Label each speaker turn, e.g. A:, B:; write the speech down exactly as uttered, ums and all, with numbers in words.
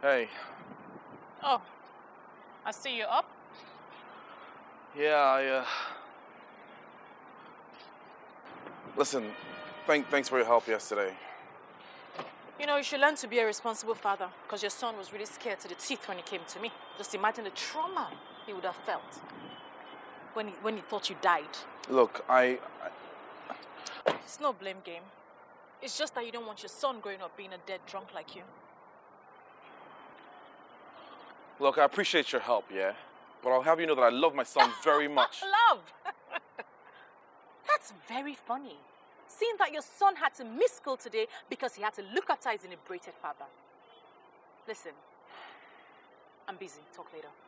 A: Hey.
B: Oh, I see you up.
A: Yeah, I, uh... Listen, thank, thanks for your help yesterday.
B: You know, you should learn to be a responsible father, because your son was really scared to the teeth when he came to me. Just imagine the trauma he would have felt when he, when he thought you died.
A: Look, I, I...
B: It's no blame game. It's just that you don't want your son growing up being a dead drunk like you.
A: Look, I appreciate your help, yeah? But I'll have you know that I love my son very much.
B: Love? That's very funny. Seeing that your son had to miss school today because he had to look after his inebriated father. Listen, I'm busy. Talk later.